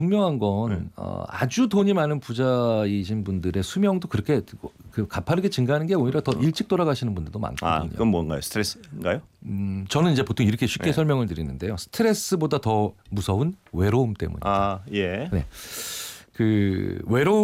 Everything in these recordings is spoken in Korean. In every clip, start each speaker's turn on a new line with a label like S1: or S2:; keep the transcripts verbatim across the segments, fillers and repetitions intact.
S1: 분명한 건
S2: 네.
S1: 어, 아주 돈이 많은 부자이신 분들의 수명도 그렇게 그 가파르게 증가하는 게 오히려 더 일찍 돌아가시는 분들도 많거든요.
S2: 아, 그건 뭔가요? 스트레스인가요?
S1: 음, 저는 이제 보통 이렇게 쉽게
S2: 네.
S1: 설명을 드리는데요. 스트레스보다 더 무서운 외로움 때문이죠.
S2: 아, 예.
S1: 네. 그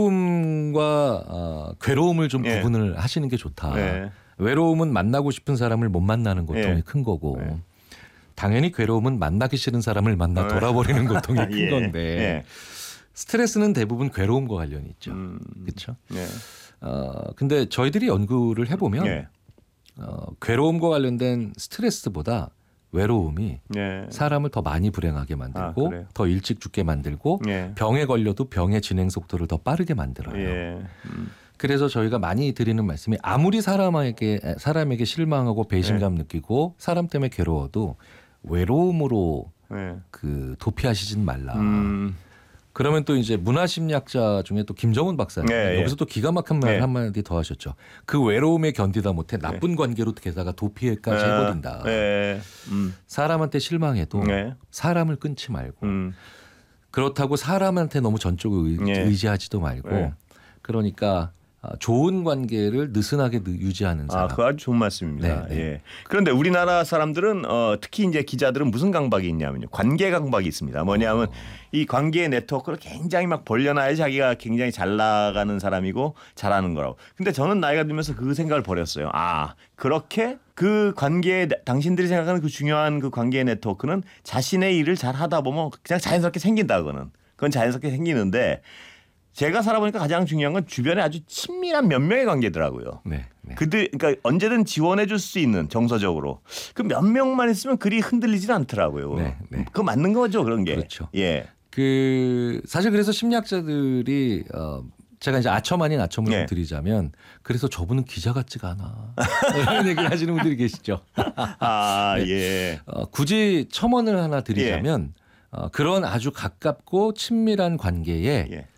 S1: 외로움과 어, 괴로움을 좀
S2: 예.
S1: 구분을 하시는 게 좋다.
S2: 네.
S1: 외로움은 만나고 싶은 사람을 못 만나는 고통이
S2: 예.
S1: 큰 거고
S2: 예.
S1: 당연히 괴로움은 만나기 싫은 사람을 만나
S2: 예.
S1: 돌아버리는 고통이 큰
S2: 예.
S1: 건데
S2: 예.
S1: 스트레스는 대부분 괴로움과 관련이 있죠.
S2: 음.
S1: 그렇죠?
S2: 예.
S1: 어, 근데 저희들이 연구를 해보면
S2: 예.
S1: 어, 괴로움과 관련된 스트레스보다 외로움이
S2: 예.
S1: 사람을 더 많이 불행하게 만들고
S2: 아, 그래요?
S1: 더 일찍 죽게 만들고
S2: 예.
S1: 병에 걸려도 병의 진행 속도를 더 빠르게 만들어요.
S2: 예. 음.
S1: 그래서 저희가 많이 드리는 말씀이 아무리 사람에게 사람에게 실망하고 배신감
S2: 예.
S1: 느끼고 사람 때문에 괴로워도 외로움으로
S2: 예.
S1: 그 도피하시진 말라.
S2: 음.
S1: 그러면 또 이제 문화심리학자 중에 또 김정은 박사님
S2: 예, 예.
S1: 여기서 또 기가 막힌 말
S2: 예.
S1: 한마디 더 하셨죠. 그 외로움에 견디다 못해 나쁜 관계로 게다가 도피까지
S2: 예.
S1: 해버린다.
S2: 예. 음.
S1: 사람한테 실망해도
S2: 예.
S1: 사람을 끊지 말고
S2: 음.
S1: 그렇다고 사람한테 너무 전적으로 의,
S2: 예.
S1: 의지하지도 말고
S2: 예.
S1: 그러니까 좋은 관계를 느슨하게 유지하는 사람.
S2: 아, 그거 아주 좋은 말씀입니다.
S1: 네, 네.
S2: 예. 그런데 우리나라 사람들은 어, 특히 이제 기자들은 무슨 강박이 있냐면요. 관계 강박이 있습니다. 뭐냐면
S1: 어.
S2: 이 관계의 네트워크를 굉장히 막 벌려놔야 자기가 굉장히 잘 나가는 사람이고 잘하는 거라고. 근데 저는 나이가 들면서 그 생각을 버렸어요. 아, 그렇게 그 관계 당신들이 생각하는 그 중요한 그 관계의 네트워크는 자신의 일을 잘 하다 보면 그냥 자연스럽게 생긴다 그거는. 그건 자연스럽게 생기는데 제가 살아보니까 가장 중요한 건 주변에 아주 친밀한 몇 명의 관계더라고요.
S1: 네, 네.
S2: 그들 그러니까 언제든 지원해 줄 수 있는 정서적으로 그 몇 명만 있으면 그리 흔들리지는 않더라고요.
S1: 네, 네.
S2: 그거 맞는 거죠 그런 게.
S1: 그렇죠.
S2: 예.
S1: 그 사실 그래서 심리학자들이 어 제가 이제 아첨 아닌 아첨을
S2: 예.
S1: 드리자면 그래서 저분은 기자 같지가 않아 이런 얘기를 하시는 분들이 계시죠.
S2: 아
S1: 네.
S2: 예.
S1: 어, 굳이 첨언을 하나 드리자면 어, 그런 아주 가깝고 친밀한 관계에
S2: 예.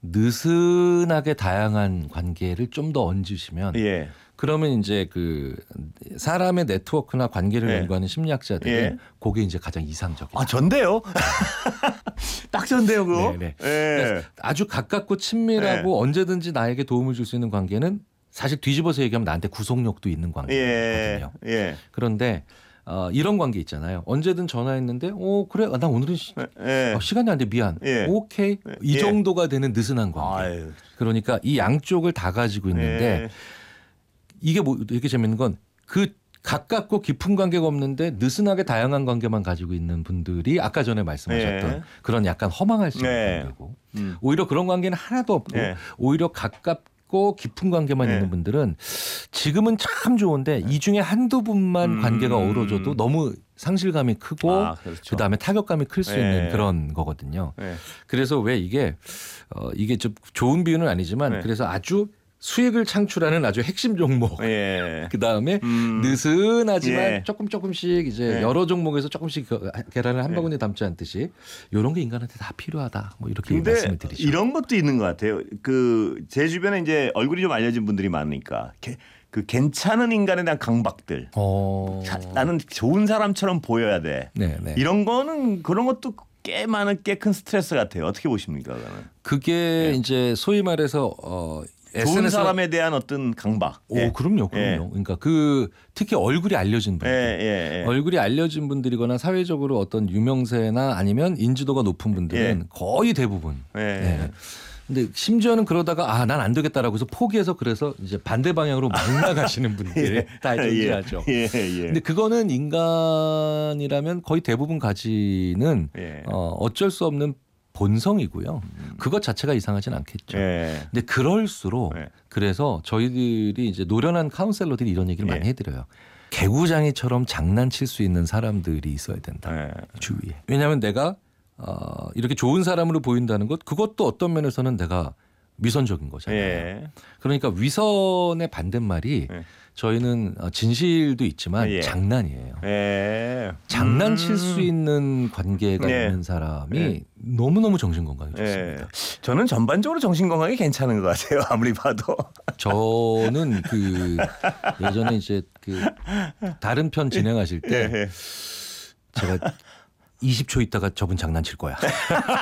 S1: 느슨하게 다양한 관계를 좀 더 얹으시면
S2: 예.
S1: 그러면 이제 그 사람의 네트워크나 관계를
S2: 예.
S1: 연구하는 심리학자들은
S2: 예.
S1: 그게 이제 가장 이상적이다.
S2: 아 전데요. 딱 전데요 그거.
S1: 네네.
S2: 예.
S1: 아주 가깝고 친밀하고 언제든지 나에게 도움을 줄 수 있는 관계는 사실 뒤집어서 얘기하면 나한테 구속력도 있는
S2: 예.
S1: 관계거든요.
S2: 예.
S1: 그런데 어, 이런 관계 있잖아요. 언제든 전화했는데, 어 그래, 나 오늘은 시,
S2: 예.
S1: 어, 시간이 안 돼, 미안.
S2: 예.
S1: 오케이, 이
S2: 예.
S1: 정도가 되는 느슨한 관계.
S2: 아유.
S1: 그러니까 이 양쪽을 다 가지고 있는데
S2: 예.
S1: 이게 뭐 되게 재밌는 건 그 가깝고 깊은 관계가 없는데 느슨하게 다양한 관계만 가지고 있는 분들이 아까 전에 말씀하셨던
S2: 예.
S1: 그런 약간 허망할 수 있는
S2: 예.
S1: 관계고
S2: 음.
S1: 오히려 그런 관계는 하나도 없고
S2: 예.
S1: 오히려 가깝고 깊은 관계만
S2: 예.
S1: 있는 분들은 지금은 참 좋은데 이 중에 한두 분만
S2: 음.
S1: 관계가 어우러져도 너무 상실감이 크고
S2: 아, 그렇죠.
S1: 그다음에 타격감이 클 수
S2: 예.
S1: 있는 그런 거거든요.
S2: 예.
S1: 그래서 왜 이게 어, 이게 좀 좋은 비유는 아니지만
S2: 네.
S1: 그래서 아주 수익을 창출하는 아주 핵심 종목.
S2: 예.
S1: 그 다음에
S2: 음.
S1: 느슨하지만
S2: 예.
S1: 조금 조금씩 이제
S2: 예.
S1: 여러 종목에서 조금씩 그 계란을 한
S2: 예.
S1: 바구니에 담지 않듯이 이런 게 인간한테 다 필요하다. 뭐 이렇게
S2: 근데
S1: 말씀을 드리죠.
S2: 이런 것도 있는 것 같아요. 그 제 주변에 이제 얼굴이 좀 알려진 분들이 많으니까 게, 그 괜찮은 인간에 대한 강박들.
S1: 어...
S2: 자, 나는 좋은 사람처럼 보여야 돼.
S1: 네, 네.
S2: 이런 거는 그런 것도 꽤 많은 꽤 큰 스트레스 같아요. 어떻게 보십니까? 그거는?
S1: 그게
S2: 예.
S1: 이제 소위 말해서 어,
S2: 좋은
S1: 에스엔에스
S2: 사람에 대한 어떤 강박.
S1: 오,
S2: 예.
S1: 그럼요, 그럼요.
S2: 예.
S1: 그러니까 그 특히 얼굴이 알려진
S2: 예,
S1: 분들,
S2: 예, 예.
S1: 얼굴이 알려진 분들이거나 사회적으로 어떤 유명세나 아니면 인지도가 높은 분들은
S2: 예.
S1: 거의 대부분.
S2: 예.
S1: 예. 근데 심지어는 그러다가 아, 난 안 되겠다라고 해서 포기해서 그래서 이제 반대 방향으로 막 나가시는 분들이 다 존재하죠.
S2: 예, 예, 예.
S1: 근데 그거는 인간이라면 거의 대부분 가지는
S2: 예.
S1: 어, 어쩔 수 없는 본성이고요. 그것 자체가 이상하진 않겠죠.
S2: 예.
S1: 근데 그럴수록
S2: 예.
S1: 그래서 저희들이 이제 노련한 카운셀러들이 이런 얘기를
S2: 예.
S1: 많이 해드려요. 개구장이처럼 장난칠 수 있는 사람들이 있어야 된다.
S2: 예.
S1: 주위에. 왜냐하면 내가 어, 이렇게 좋은 사람으로 보인다는 것 그것도 어떤 면에서는 내가 위선적인 거잖아요.
S2: 예.
S1: 그러니까 위선의 반대말이
S2: 예.
S1: 저희는 진실도 있지만
S2: 예.
S1: 장난이에요.
S2: 예.
S1: 장난칠
S2: 음.
S1: 수 있는 관계가
S2: 예.
S1: 있는 사람이
S2: 예.
S1: 너무너무 정신건강에
S2: 예.
S1: 좋습니다.
S2: 저는 전반적으로 정신건강이 괜찮은 것 같아요. 아무리 봐도.
S1: 저는 그 예전에 이제 그 다른 편 진행하실 때
S2: 예.
S1: 제가 이십 초 있다가 저분 장난칠 거야.